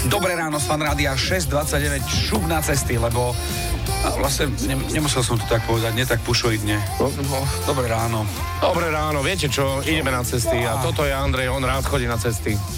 Dobré ráno z Fanrádia 6.29, šup na cesty, lebo vlastne nemusel som to tak povedať, nie tak pušoidne. Dobré ráno. Dobré ráno, viete čo, ideme na cesty a toto je Andrej, on rád chodí na cesty.